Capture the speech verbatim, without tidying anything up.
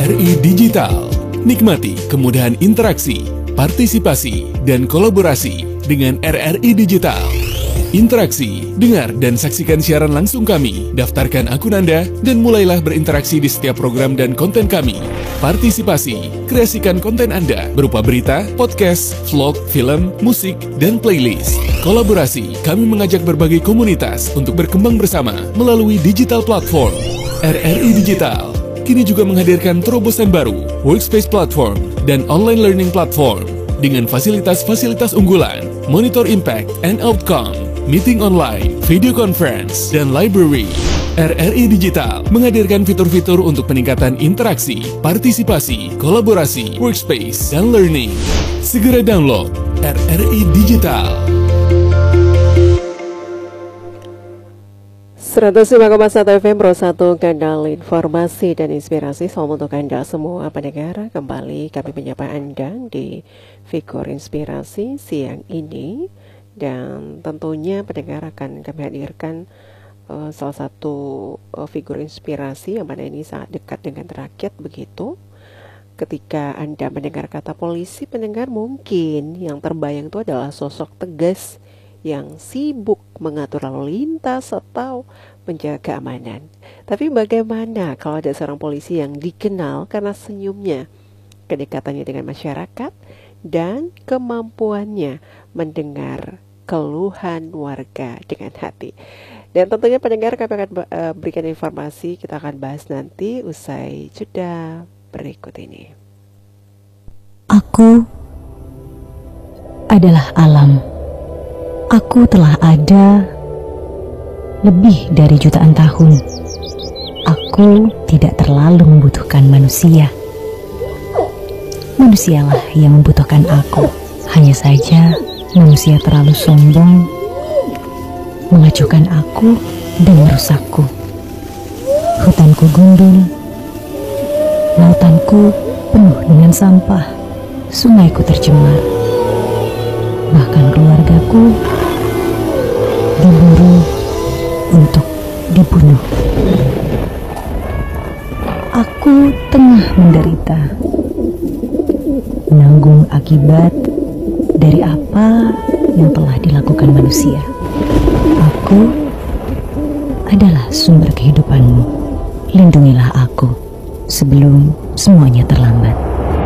R I Digital. Nikmati kemudahan interaksi, partisipasi, dan kolaborasi dengan R R I Digital. Interaksi, dengar dan saksikan siaran langsung kami, daftarkan akun Anda, dan mulailah berinteraksi di setiap program dan konten kami. Partisipasi, kreasikan konten Anda berupa berita, podcast, vlog, film, musik, dan playlist. Kolaborasi, kami mengajak berbagai komunitas untuk berkembang bersama melalui digital platform. R R I Digital kini juga menghadirkan terobosan baru, workspace platform, dan online learning platform dengan fasilitas-fasilitas unggulan, monitor impact and outcome, meeting online, video conference, dan library. R R I Digital menghadirkan fitur-fitur untuk peningkatan interaksi, partisipasi, kolaborasi, workspace, dan learning. Segera download R R I Digital. seratus lima koma satu F M Pro satu, kanal informasi dan inspirasi. Salam untuk Anda semua pendengar. Kembali kami menyapa Anda di Figur Inspirasi siang ini. Dan tentunya pendengar akan kami hadirkan uh, salah satu uh, figur inspirasi yang mana ini sangat dekat dengan rakyat begitu. Ketika Anda mendengar kata polisi, pendengar mungkin yang terbayang itu adalah sosok tegas yang sibuk mengatur lalu lintas atau menjaga keamanan. Tapi bagaimana kalau ada seorang polisi yang dikenal karena senyumnya, kedekatannya dengan masyarakat, dan kemampuannya mendengar keluhan warga dengan hati. Dan tentunya pendengar kami akan uh, berikan informasi, kita akan bahas nanti usai jeda berikut ini. Aku adalah alam. Aku telah ada lebih dari jutaan tahun. Aku tidak terlalu membutuhkan manusia. Manusialah yang membutuhkan aku. Hanya saja manusia terlalu sombong, mengacuhkan aku dan merusakku. Hutanku gundul, lautanku penuh dengan sampah, sungaiku tercemar, bahkan keluargaku diburu untuk dibunuh. Aku tengah menderita, menanggung akibat dari apa yang telah dilakukan manusia. Aku adalah sumber kehidupanmu. Lindungilah aku sebelum semuanya terlambat.